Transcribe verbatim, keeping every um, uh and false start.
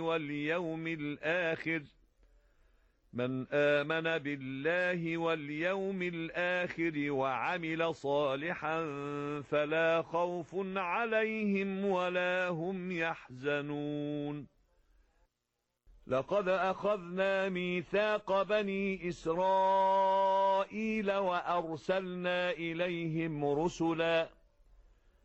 واليوم الآخر من آمن بالله واليوم الآخر وعمل صالحا فلا خوف عليهم ولا هم يحزنون لقد أخذنا ميثاق بني إسرائيل وأرسلنا إليهم رسلا